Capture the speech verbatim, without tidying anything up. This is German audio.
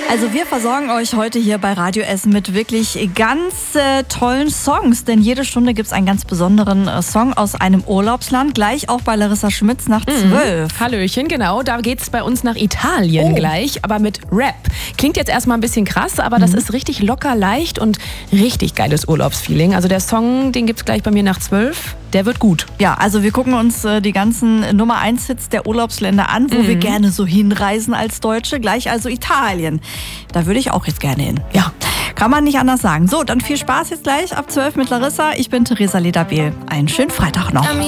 Also wir versorgen euch heute hier bei Radio Essen mit wirklich ganz äh, tollen Songs, denn jede Stunde gibt es einen ganz besonderen äh, Song aus einem Urlaubsland, gleich auch bei Larissa Schmitz nach zwölf. Mhm. Hallöchen, genau, da geht's bei uns nach Italien Oh. gleich, aber mit Rap. Klingt jetzt erstmal ein bisschen krass, aber das Mhm. ist richtig locker, leicht und richtig geiles Urlaubsfeeling. Also der Song, den gibt's gleich bei mir nach zwölf, der wird gut. Ja, also wir gucken uns äh, die ganzen Nummer eins Hits der Urlaubsländer an, wo Mhm. wir gerne so hinreisen als Deutsche, gleich also Italien. Da würde ich auch jetzt gerne hin. Ja. Kann man nicht anders sagen. So, dann viel Spaß jetzt gleich ab zwölf mit Larissa. Ich bin Theresa Lederbehl. Einen schönen Freitag noch.